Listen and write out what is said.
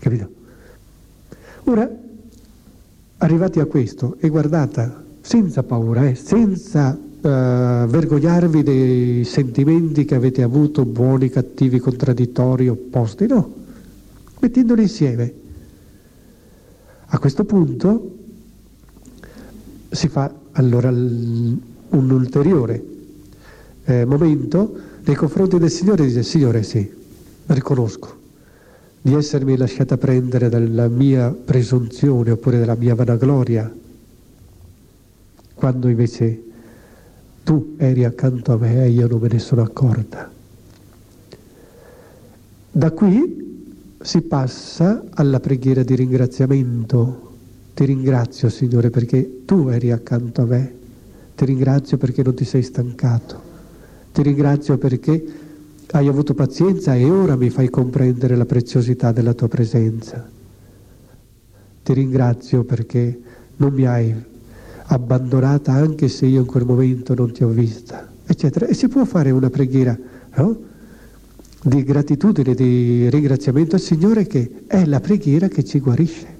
capito? Ora, arrivati a questo, e guardata, senza paura, senza vergognarvi dei sentimenti che avete avuto, buoni, cattivi, contraddittori, opposti, no, mettendoli insieme. A questo punto si fa allora un ulteriore momento nei confronti del Signore, e dice: Signore, sì, riconosco di essermi lasciata prendere dalla mia presunzione oppure dalla mia vanagloria, quando invece tu eri accanto a me e io non me ne sono accorta. Da qui si passa alla preghiera di ringraziamento. Ti ringrazio, Signore, perché tu eri accanto a me. Ti ringrazio perché non ti sei stancato. Ti ringrazio perché hai avuto pazienza e ora mi fai comprendere la preziosità della tua presenza. Ti ringrazio perché non mi hai abbandonata anche se io in quel momento non ti ho vista, eccetera. E si può fare una preghiera, no? Di gratitudine, di ringraziamento al Signore, che è la preghiera che ci guarisce.